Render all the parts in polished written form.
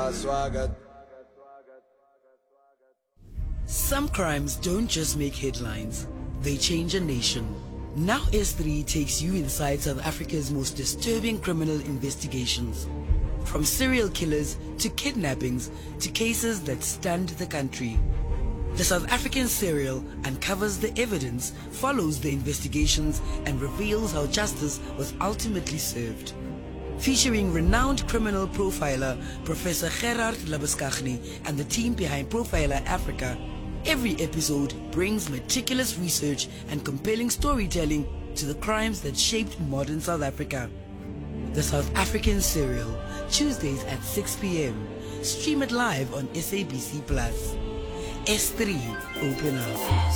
Some crimes don't just make headlines, they change a nation. Now S3 takes you inside South Africa's most disturbing criminal investigations. From serial killers to kidnappings to cases that stunned the country. The South African Serial uncovers the evidence, follows the investigations, and reveals how justice was ultimately served. Featuring renowned criminal profiler Professor Gerard Labuschagne and the team behind Profiler Africa, every episode brings meticulous research and compelling storytelling to the crimes that shaped modern South Africa. The South African Serial, Tuesdays at 6 p.m. Stream it live on SABC+. S3, open up.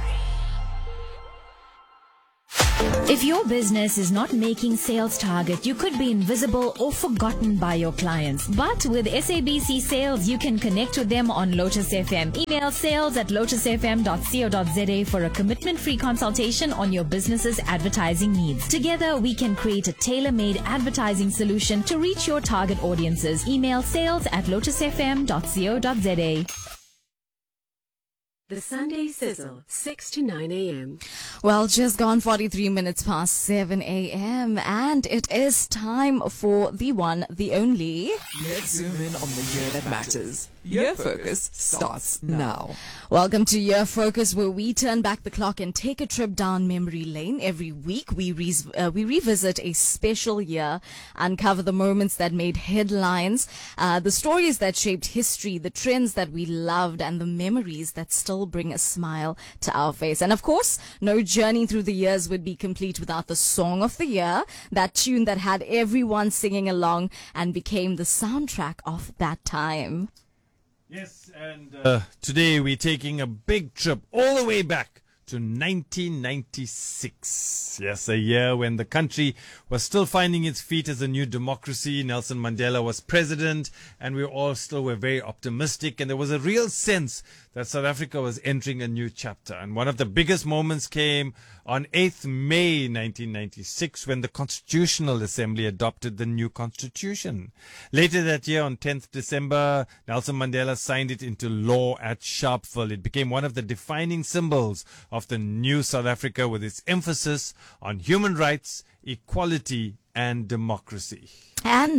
If your business is not making sales target, you could be invisible or forgotten by your clients. But with SABC Sales, you can connect with them on Lotus FM. Email sales@lotusfm.co.za for a commitment-free consultation on your business's advertising needs. Together, we can create a tailor-made advertising solution to reach your target audiences. Email sales@lotusfm.co.za. The Sunday Sizzle, 6 to 9 a.m. Well, just gone 43 minutes past 7 a.m. and it is time for the one, the only. Let's zoom in on the year that matters. Year Focus starts now. Welcome to Year Focus, where we turn back the clock and take a trip down memory lane. Every week, we revisit a special year, uncover the moments that made headlines, the stories that shaped history, the trends that we loved, and the memories that still bring a smile to our face. And of course, no journey through the years would be complete without the Song of the Year, that tune that had everyone singing along and became the soundtrack of that time. Yes, and today we're taking a big trip all the way back to 1996. Yes, a year when the country was still finding its feet as a new democracy. Nelson Mandela was president, and we all still were very optimistic, and there was a real sense that South Africa was entering a new chapter. And one of the biggest moments came on 8th May 1996 when the Constitutional Assembly adopted the new constitution. Later that year, on 10th December, Nelson Mandela signed it into law at Sharpeville. It became one of the defining symbols of the new South Africa, with its emphasis on human rights, equality, and democracy. And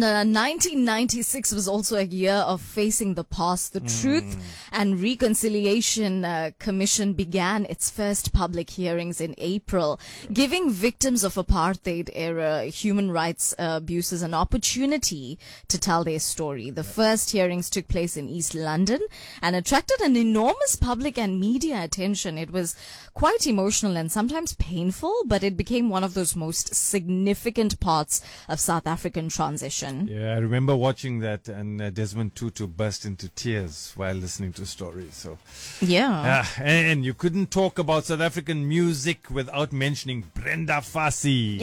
1996 was also a year of facing the past. The Truth and Reconciliation Commission began its first public hearings in April, giving victims of apartheid era human rights abuses an opportunity to tell their story. The first hearings took place in East London and attracted an enormous public and media attention. It was quite emotional and sometimes painful, but it became one of those most significant parts of South African transition. Yeah, I remember watching that, and Desmond Tutu burst into tears while listening to stories. So, yeah. And you couldn't talk about South African music without mentioning Brenda Fassie.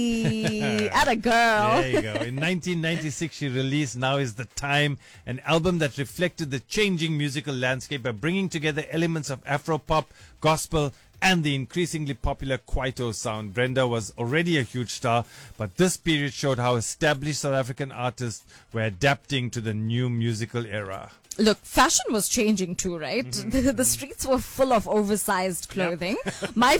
Yay! Atta girl. There you go. In 1996, she released Now Is the Time, an album that reflected the changing musical landscape by bringing together elements of Afro-pop, gospel, and the increasingly popular Kwaito sound. Brenda was already a huge star, but this period showed how established South African artists were adapting to the new musical era. Look, fashion was changing too, right? The streets were full of oversized clothing. Yep. My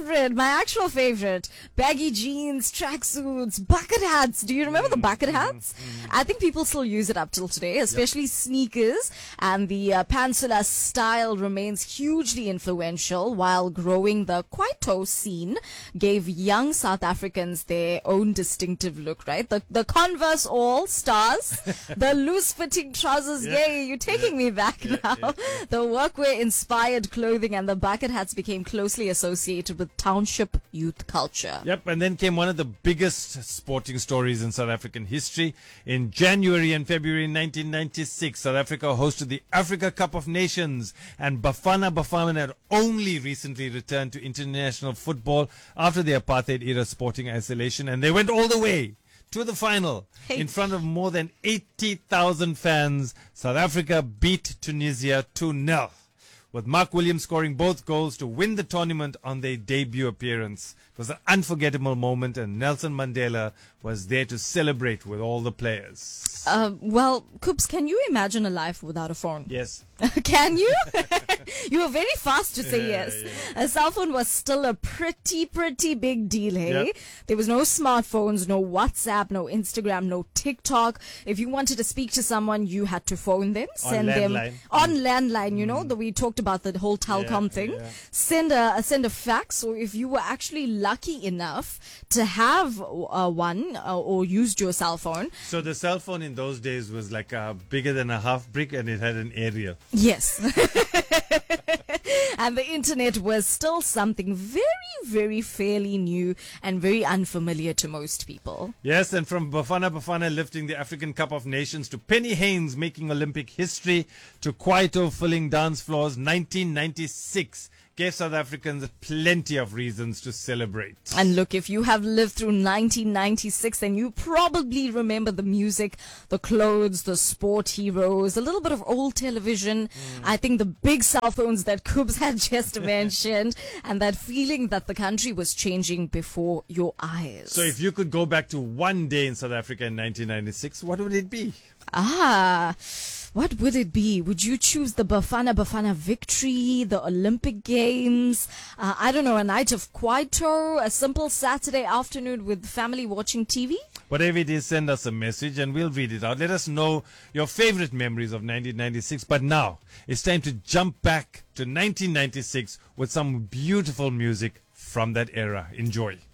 actual favorite, baggy jeans, tracksuits, bucket hats. Do you remember the bucket hats? I think people still use it up till today, especially sneakers. And the pantsulla style remains hugely influential, while growing the Kwaito scene gave young South Africans their own distinctive look, right? The Converse All Stars, the loose-fitting trousers, yay, you taking me back now. The workwear inspired clothing and the bucket hats became closely associated with township youth culture. Yep, and then came one of the biggest sporting stories in South African history. In January and February 1996, South Africa hosted the Africa Cup of Nations, and Bafana Bafana had only recently returned to international football after the apartheid era sporting isolation, and they went all the way to the final. In front of more than 80,000 fans. South Africa beat Tunisia 2-0, with Mark Williams scoring both goals to win the tournament on their debut appearance. It was an unforgettable moment, and Nelson Mandela was there to celebrate with all the players. Well, Coops, can you imagine a life without a phone? Yes. Can you? You were very fast to say Yeah, yes. yeah. A cell phone was still a pretty big deal, hey? Yeah. There was no smartphones, no WhatsApp, no Instagram, no TikTok. If you wanted to speak to someone, you had to phone them, send them landline. on landline, you know, we talked about the whole telecom thing. yeah. Send a fax, or if you were actually lucky enough to have one or used your cell phone. So the cell phone in those days was like bigger than a half brick, and it had an aerial. Yes. And the internet was still something very fairly new and very unfamiliar to most people. Yes, and from Bafana Bafana lifting the African Cup of Nations to Penny Haynes making Olympic history to Kwaito filling dance floors, 1996 gave South Africans plenty of reasons to celebrate. And look, if you have lived through 1996, then you probably remember the music, the clothes, the sport heroes, a little bit of old television. I think the big cell phones that Coops had just mentioned, and that feeling that the country was changing before your eyes. So if you could go back to one day in South Africa in 1996, what would it be? What would it be? Would you choose the Bafana Bafana victory, the Olympic Games? I don't know, a night of Kwaito, a simple Saturday afternoon with family watching TV? Whatever it is, send us a message and we'll read it out. Let us know your favorite memories of 1996. But now, it's time to jump back to 1996 with some beautiful music from that era. Enjoy.